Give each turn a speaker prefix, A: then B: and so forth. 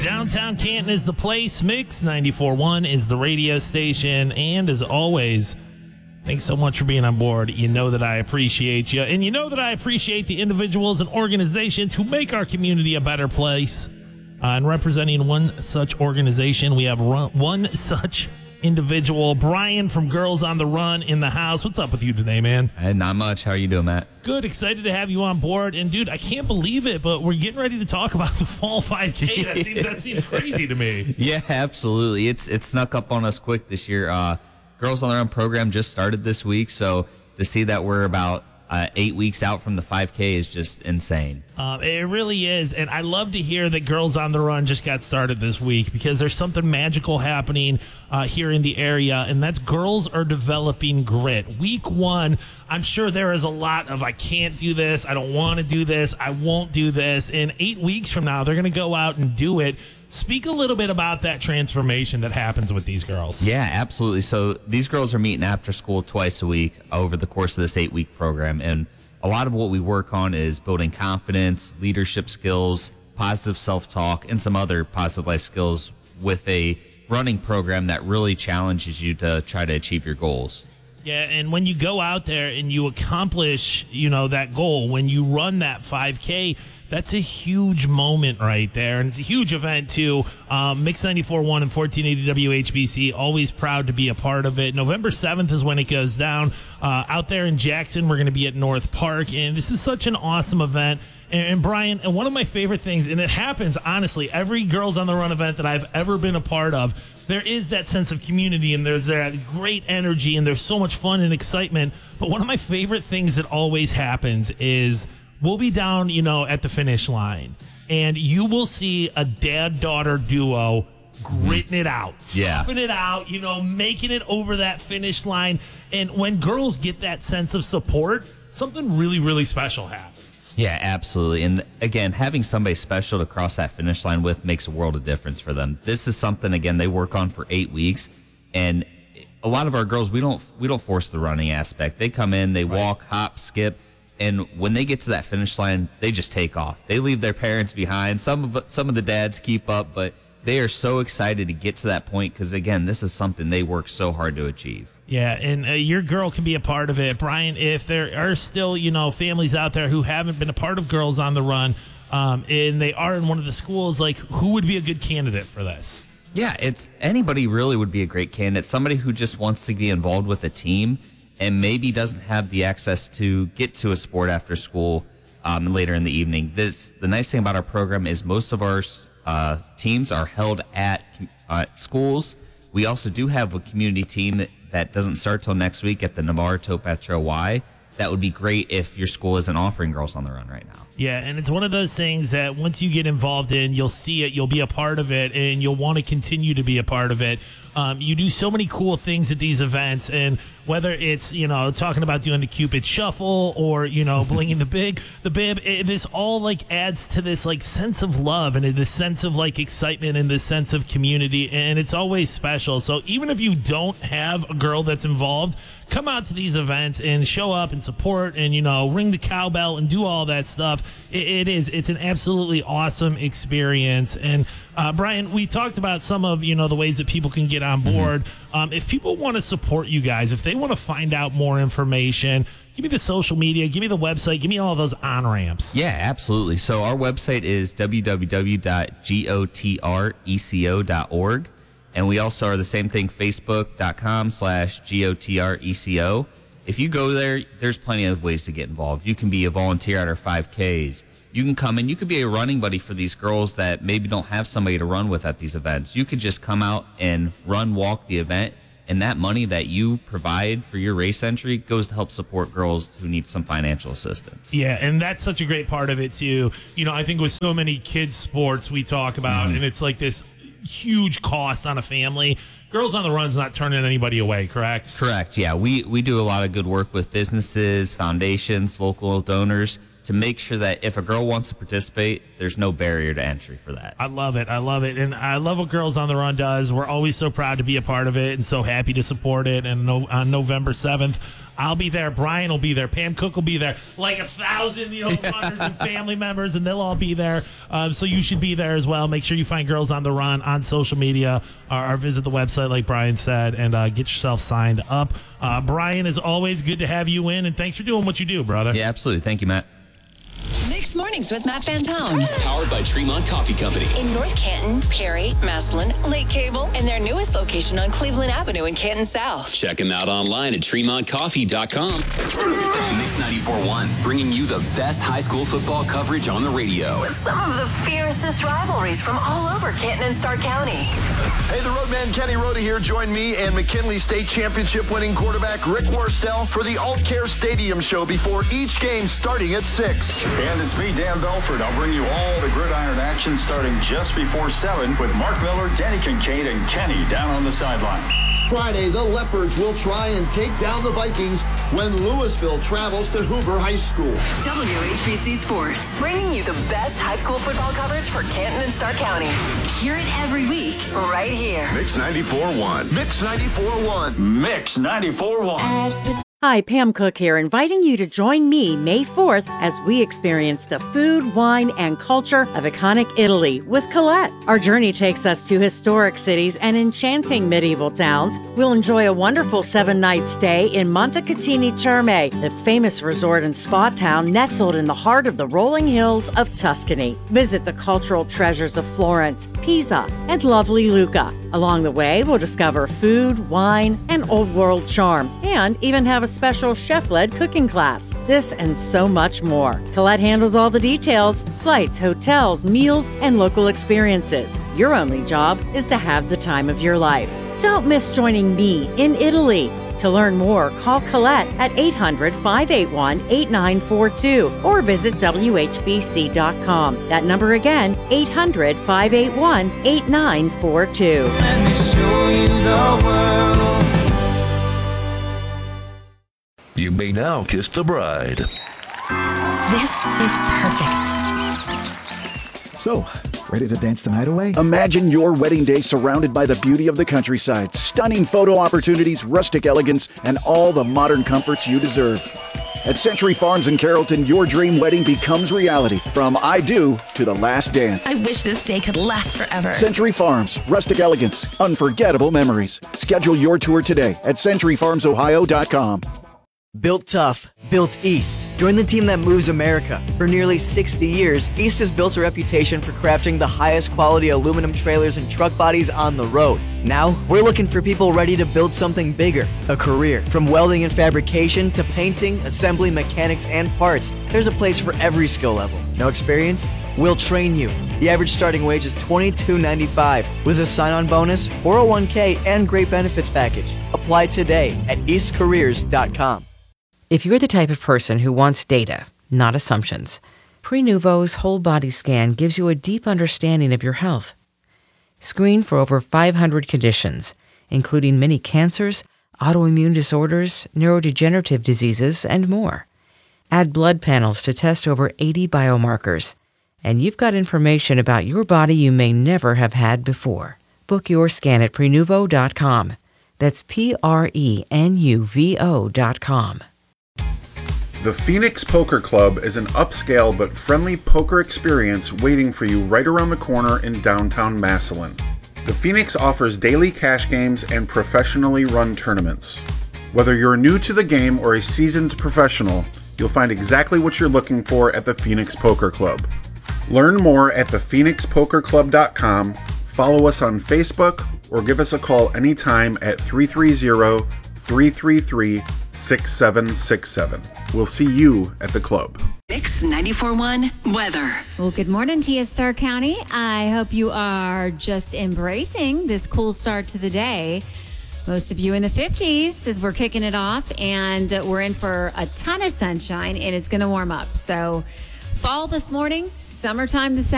A: Downtown Canton is the place. Mix 94.1 is the radio station. And as always, thanks so much for being on board. You know that I appreciate you. And you know that I appreciate the individuals and organizations who make our community a better place. And representing one such organization, we have one such individual, Brian from Girls on the Run in the house. What's up with you today, man?
B: Hey, not much. How are you doing, Matt?
A: Good. Excited to have you on board. And, dude, I can't believe it, but we're getting ready to talk about the Fall 5K. That seems crazy to me.
B: Yeah, absolutely. It snuck up on us quick this year. Girls on the Run program just started this week, so to see that we're about 8 weeks out from the 5K is just insane.
A: It really is, and I love to hear that Girls on the Run just got started this week because there's something magical happening here in the area, and that's girls are developing grit. Week one, I'm sure there is a lot of I can't do this, I don't want to do this, I won't do this, and 8 weeks from now, they're going to go out and do it. Speak a little bit about that transformation that happens with these girls.
B: Yeah, absolutely. So these girls are meeting after school twice a week over the course of this 8-week program. And a lot of what we work on is building confidence, leadership skills, positive self-talk, and some other positive life skills with a running program that really challenges you to try to achieve your goals.
A: Yeah, and when you go out there and you accomplish, that goal, when you run that 5K, that's a huge moment right there. And it's a huge event, too. Mix 94.1 and 1480 WHBC, always proud to be a part of it. November 7th is when it goes down. Out there in Jackson, we're going to be at North Park. And this is such an awesome event. And Brian, and one of my favorite things, and it happens, honestly, every Girls on the Run event that I've ever been a part of, there is that sense of community and there's that great energy and there's so much fun and excitement. But one of my favorite things that always happens is we'll be down, at the finish line and you will see a dad-daughter duo gritting it out, toughing it out, making it over that finish line. And when girls get that sense of support, something really, really special happens.
B: Yeah, absolutely. And again, having somebody special to cross that finish line with makes a world of difference for them. This is something, again, they work on for 8 weeks. And a lot of our girls, we don't force the running aspect. They come in, they walk, hop, skip. And when they get to that finish line, they just take off. They leave their parents behind. Some of the dads keep up, but they are so excited to get to that point because, again, this is something they work so hard to achieve.
A: Yeah, and your girl can be a part of it. Brian, if there are still, families out there who haven't been a part of Girls on the Run, and they are in one of the schools, who would be a good candidate for this?
B: Yeah, it's anybody really would be a great candidate. Somebody who just wants to be involved with a team and maybe doesn't have the access to get to a sport after school later in the evening. The nice thing about our program is most of our teams are held at schools. We also do have a community team that doesn't start till next week at the Navarre Topetro Y. That would be great if your school isn't offering Girls on the Run right now.
A: Yeah, and it's one of those things that once you get involved in, you'll see it, you'll be a part of it, and you'll want to continue to be a part of it. You do so many cool things at these events, and whether it's, talking about doing the Cupid Shuffle or, blinging the bib, this all, adds to this, sense of love and this sense of, excitement and this sense of community, and it's always special. So even if you don't have a girl that's involved, come out to these events and show up and support and, ring the cowbell and do all that stuff. It's an absolutely awesome experience. And Brian, we talked about some of, the ways that people can get on board. If people want to support you guys, if they want to find out more information, give me the social media, give me the website, give me all those on-ramps.
B: Yeah, absolutely. So our website is www.gotreco.org. And we also are the same thing, facebook.com/GOTRECO. If you go there, there's plenty of ways to get involved. You can be a volunteer at our 5Ks. You can come in. You could be a running buddy for these girls that maybe don't have somebody to run with at these events. You could just come out and walk the event, and that money that you provide for your race entry goes to help support girls who need some financial assistance.
A: Yeah, and that's such a great part of it, too. I think with so many kids' sports we talk about, and it's this huge cost on a family. Girls on the Run's not turning anybody away, correct?
B: Correct, yeah. We do a lot of good work with businesses, foundations, local donors to make sure that if a girl wants to participate, there's no barrier to entry for that.
A: I love it. And I love what Girls on the Run does. We're always so proud to be a part of it and so happy to support it. And on November 7th, I'll be there. Brian will be there. Pam Cook will be there. Like 1,000 runners and family members, and they'll all be there. So you should be there as well. Make sure you find Girls on the Run on social media or visit the website, like Brian said, and get yourself signed up. Brian, is always good to have you in, and thanks for doing what you do, brother.
B: Yeah, absolutely. Thank you, Matt.
C: Mixed Mornings with Matt Fantone.
D: Powered by Tremont Coffee Company.
C: In North Canton, Perry, Massillon, Lake Cable, and their newest location on Cleveland Avenue in Canton South.
D: Check them out online at TremontCoffee.com. Mix 94.1, bringing you the best high school football coverage on the radio.
C: With some of the fiercest rivalries from all over Canton and Stark County.
E: Hey, the Roadman Kenny Rhoda here. Join me and McKinley State Championship winning quarterback Rick Worstel for the Alt Care Stadium show before each game starting at 6.
F: And it's me, Dan Belford. I'll bring you all the gridiron action starting just before 7 with Mark Miller, Danny Kincaid, and Kenny down on the sideline.
E: Friday, the Leopards will try and take down the Vikings when Louisville travels to Hoover High School.
C: WHBC Sports, bringing you the best high school football coverage for Canton and Stark County. Hear it every week, right here.
E: Mix 94.1. Mix 94.1.
F: Mix 94.1.
G: Hi, Pam Cook here, inviting you to join me May 4th as we experience the food, wine, and culture of iconic Italy with Colette. Our journey takes us to historic cities and enchanting medieval towns. We'll enjoy a wonderful 7-night stay in Montecatini Terme, the famous resort and spa town nestled in the heart of the rolling hills of Tuscany. Visit the cultural treasures of Florence, Pisa, and lovely Lucca. Along the way, we'll discover food, wine, and old world charm, and even have a special chef-led cooking class. This and so much more. Colette handles all the details: flights, hotels, meals, and local experiences. Your only job is to have the time of your life. Don't miss joining me in Italy. To learn more, call Colette at 800-581-8942 or visit WHBC.com. That number again, 800-581-8942.
H: Let me show you the world. You may now kiss the bride.
C: This is perfect.
I: So, ready to dance the night away? Imagine your wedding day surrounded by the beauty of the countryside, stunning photo opportunities, rustic elegance, and all the modern comforts you deserve. At Century Farms in Carrollton, your dream wedding becomes reality. From I do to the last dance.
C: I wish this day could last forever.
I: Century Farms, rustic elegance, unforgettable memories. Schedule your tour today at CenturyFarmsOhio.com.
J: Built tough, built East. Join the team that moves America. For nearly 60 years, East has built a reputation for crafting the highest quality aluminum trailers and truck bodies on the road. Now, we're looking for people ready to build something bigger, a career. From welding and fabrication to painting, assembly, mechanics, and parts, there's a place for every skill level. No experience? We'll train you. The average starting wage is $22.95 with a sign-on bonus, 401k, and great benefits package. Apply today at eastcareers.com.
K: If you're the type of person who wants data, not assumptions, Prenuvo's whole body scan gives you a deep understanding of your health. Screen for over 500 conditions, including many cancers, autoimmune disorders, neurodegenerative diseases, and more. Add blood panels to test over 80 biomarkers, and you've got information about your body you may never have had before. Book your scan at Prenuvo.com. That's Prenuvo.com.
L: The Phoenix Poker Club is an upscale but friendly poker experience waiting for you right around the corner in downtown Massillon. The Phoenix offers daily cash games and professionally run tournaments. Whether you're new to the game or a seasoned professional, you'll find exactly what you're looking for at the Phoenix Poker Club. Learn more at thephoenixpokerclub.com, follow us on Facebook, or give us a call anytime at 330-333-6767. We'll see you at the club.
C: Mix 94.1 weather.
M: Well, good morning to you, Stark County. I hope you are just embracing this cool start to the day. Most of you in the 50s as we're kicking it off, and we're in for a ton of sunshine, and it's going to warm up. So fall this morning, summertime this